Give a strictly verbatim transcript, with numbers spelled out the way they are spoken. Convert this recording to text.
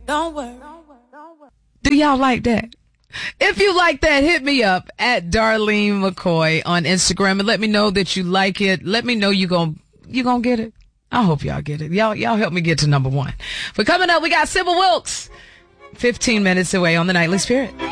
Don't worry. Do y'all like that? If you like that, hit me up at Darlene McCoy on Instagram and let me know that you like it. Let me know you gon' you gonna get it. I hope y'all get it. Y'all y'all help me get to number one. But coming up, we got Sybil Wilkes. fifteen minutes away on the Nightly Spirit.